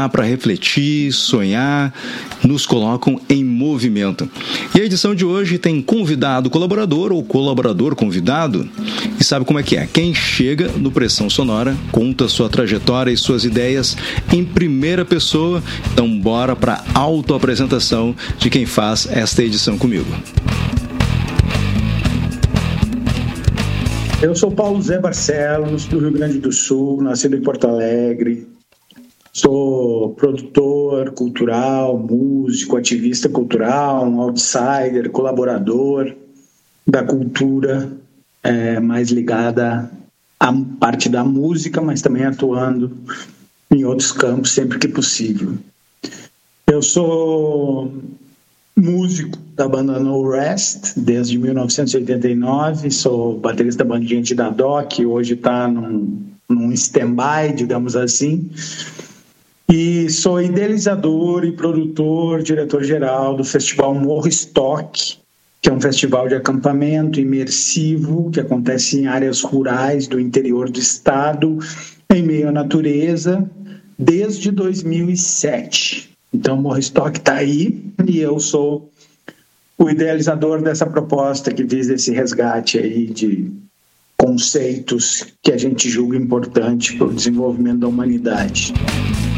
para refletir, sonhar, nos colocam em movimento. E a edição de hoje tem convidado colaborador ou colaborador convidado. E sabe como é que é? Quem chega no Pressão Sonora conta sua trajetória e suas ideias em primeira pessoa. Então bora para a autoapresentação de quem faz esta edição comigo. Eu sou Paulo Zé Barcelos, do Rio Grande do Sul, nascido em Porto Alegre. Sou produtor cultural, músico, ativista cultural, um outsider, colaborador da cultura, mais ligada à parte da música, mas também atuando em outros campos sempre que possível. Eu sou músico da banda No Rest desde 1989, sou baterista da bandinha da DOC, que hoje está num stand-by, digamos assim. E sou idealizador e produtor, diretor-geral do Festival Morro Stock, que é um festival de acampamento imersivo que acontece em áreas rurais do interior do estado, em meio à natureza, desde 2007. Então, o Morro Stock está aí e eu sou o idealizador dessa proposta que visa esse resgate aí de conceitos que a gente julga importante para o desenvolvimento da humanidade.